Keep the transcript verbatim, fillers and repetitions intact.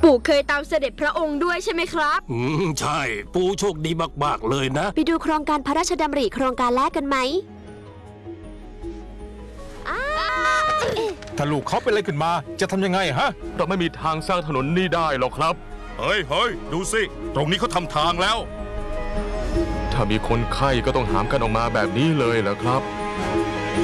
ปู่เคยตามเสด็จพระองค์ด้วยใช่ไหมครับอืมใช่ปู่โชคดีมากๆเลยนะไปดูโครงการพระราชดำริโครงการแรกกันไหมถ้าลูกเขาเป็นอะไรขึ้นมาจะทำยังไงฮะเราไม่มีทางสร้างถนนนี้ได้หรอกครับเฮ้ยเฮ้ยดูสิตรงนี้เขาทำทางแล้วถ้ามีคนไข้ก็ต้องหามกันออกมาแบบนี้เลยเหรอครับ